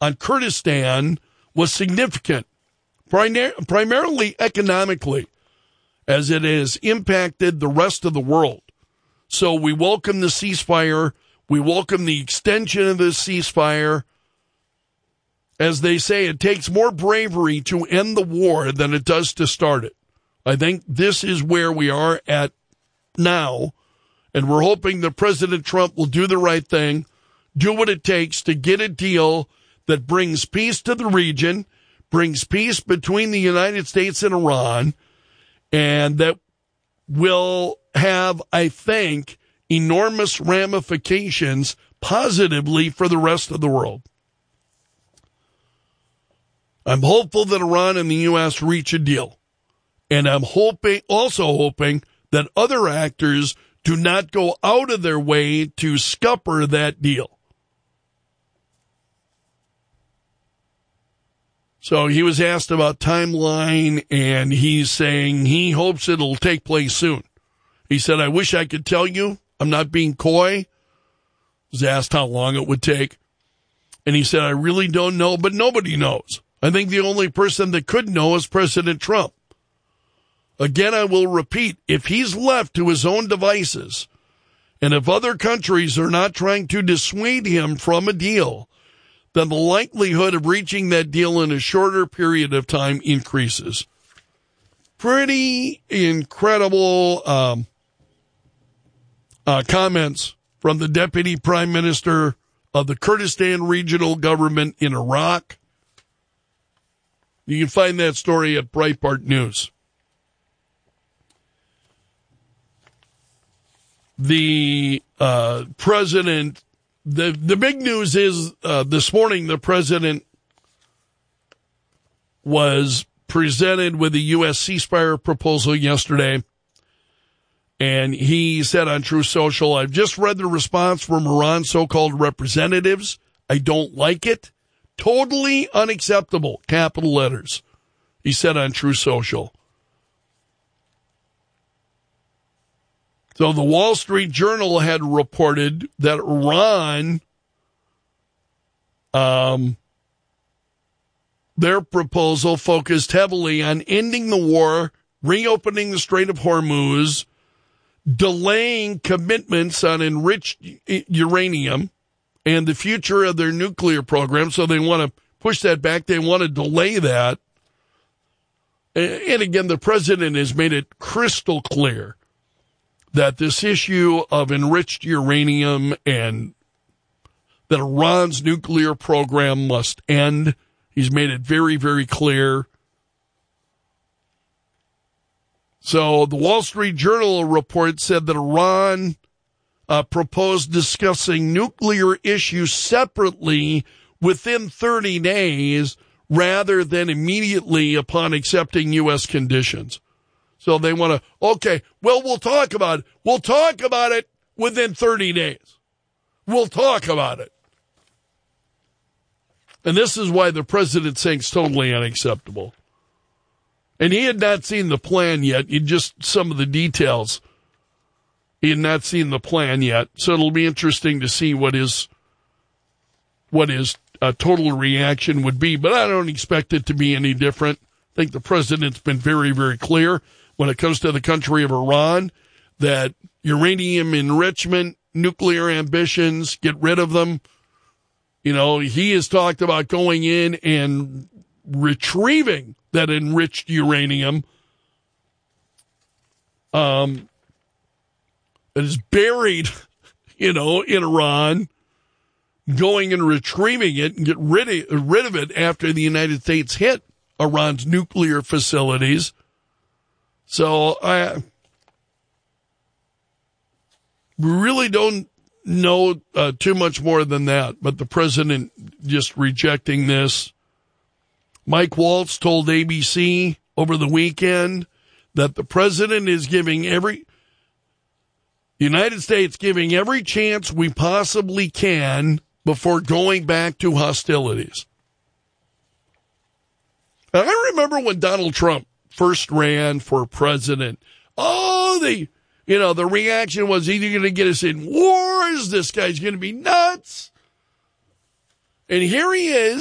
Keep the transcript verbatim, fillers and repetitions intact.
on Kurdistan was significant, primar- primarily economically, as it has impacted the rest of the world. So we welcome the ceasefire. We welcome the extension of the ceasefire. As they say, it takes more bravery to end the war than it does to start it. I think this is where we are at now, and we're hoping that President Trump will do the right thing, do what it takes to get a deal that brings peace to the region, brings peace between the United States and Iran, and that will have, I think, enormous ramifications positively for the rest of the world. I'm hopeful that Iran and the U S reach a deal. And I'm hoping, also hoping that other actors do not go out of their way to scupper that deal. So he was asked about timeline, and he's saying he hopes it'll take place soon. He said, I wish I could tell you. I'm not being coy. He was asked how long it would take. And he said, I really don't know, but nobody knows. I think the only person that could know is President Trump. Again, I will repeat, if he's left to his own devices, and if other countries are not trying to dissuade him from a deal, then the likelihood of reaching that deal in a shorter period of time increases. Pretty incredible um, uh, comments from the Deputy Prime Minister of the Kurdistan Regional Government in Iraq. You can find that story at Breitbart News. The uh, president, the, the big news is uh, this morning the president was presented with a U S ceasefire proposal yesterday, and he said on True Social, I've just read the response from Iran's so-called representatives. I don't like it. Totally unacceptable, capital letters, he said on True Social. So the Wall Street Journal had reported that Iran, um, their proposal focused heavily on ending the war, reopening the Strait of Hormuz, delaying commitments on enriched uranium, and the future of their nuclear program. So they want to push that back. They want to delay that. And again, the president has made it crystal clear that this issue of enriched uranium and that Iran's nuclear program must end. He's made it very, very clear. So the Wall Street Journal report said that Iran uh, proposed discussing nuclear issues separately within thirty days rather than immediately upon accepting U S conditions. So they want to, okay, well, we'll talk about it. We'll talk about it within thirty days. We'll talk about it. And this is why the president saying it's totally unacceptable. And he had not seen the plan yet. He just some of the details. He had not seen the plan yet. So it'll be interesting to see what his, what his uh, total reaction would be. But I don't expect it to be any different. I think the president's been very, very clear when it comes to the country of Iran that uranium enrichment, nuclear ambitions, get rid of them. You know, he has talked about going in and retrieving that enriched uranium um, that is buried, you know, in Iran, going and retrieving it and get rid of, rid of it after the United States hit Iran's nuclear facilities. So I really don't know uh, too much more than that, but the president just rejecting this. Mike Waltz told A B C over the weekend that the president is giving every, the United States giving every chance we possibly can before going back to hostilities. And I remember when Donald Trump first ran for president, oh, the, you know, the reaction was either going to get us in wars, this guy's going to be nuts. And here he is.